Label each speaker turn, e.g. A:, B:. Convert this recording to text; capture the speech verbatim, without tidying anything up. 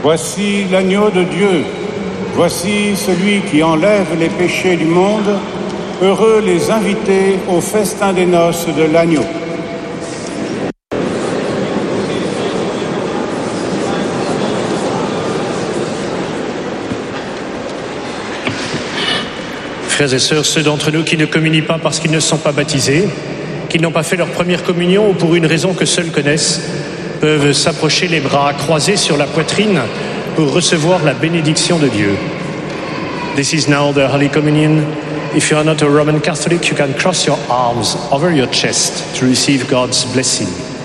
A: Voici l'agneau de Dieu, voici celui qui enlève les péchés du monde. Heureux les invités au festin des noces de l'agneau.
B: Frères et sœurs, ceux d'entre nous qui ne communient pas parce qu'ils ne sont pas baptisés, qui n'ont pas fait leur première communion ou pour une raison que seuls connaissent, peuvent s'approcher les bras croisés sur la poitrine pour recevoir la bénédiction de Dieu. This is now the Holy Communion. If you are not a Roman Catholic, you can cross your arms over your chest to receive God's blessing.